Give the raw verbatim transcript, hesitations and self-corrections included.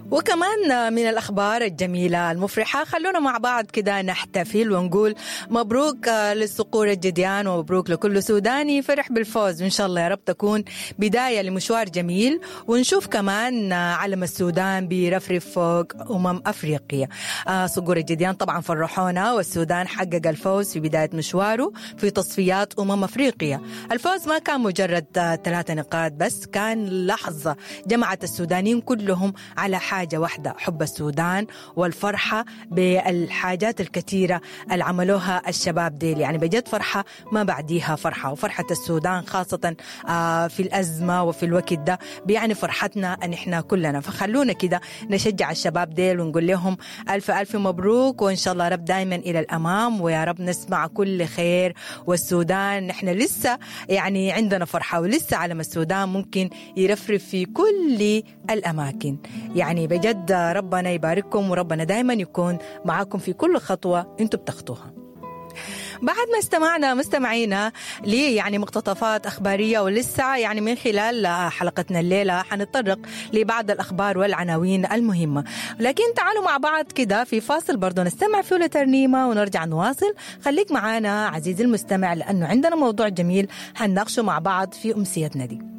وكمان من الأخبار الجميلة المفرحة خلونا مع بعض كده نحتفل ونقول مبروك للصقور الجديان ومبروك لكل سوداني فرح بالفوز، وإن شاء الله يا رب تكون بداية لمشوار جميل، ونشوف كمان علم السودان بيرفرف فوق أمم أفريقيا. صقور الجديان طبعا فرحونا، والسودان حقق الفوز في بداية مشواره في تصفيات أمم أفريقيا. الفوز ما كان مجرد ثلاثة نقاط بس، كان لحظة جمعت السودانيين كلهم على حاجة حاجة واحدة، حب السودان والفرحة بالحاجات الكثيرة اللي عملوها الشباب ديل. يعني بجد فرحة ما بعديها فرحة، وفرحة السودان خاصة في الأزمة وفي الوقت ده بيعني فرحتنا أن إحنا كلنا. فخلونا كده نشجع الشباب ديل ونقول لهم ألف ألف مبروك، وإن شاء الله رب دايما إلى الأمام، ويا رب نسمع كل خير. والسودان نحن لسه يعني عندنا فرحة، ولسه علم السودان ممكن يرفرف في كل الأماكن. يعني بجد ربنا يبارككم، وربنا دايما يكون معاكم في كل خطوة انتم بتخطوها. بعد ما استمعنا مستمعينا لي يعني مقتطفات أخبارية، ولسه يعني من خلال حلقتنا الليلة حنتطرق لبعض الأخبار والعناوين المهمة، لكن تعالوا مع بعض كده في فاصل برضو نستمع فيه لترنيمة ونرجع نواصل. خليك معانا عزيزي المستمع، لأنه عندنا موضوع جميل هنناقشه مع بعض في أمسيتنا دي.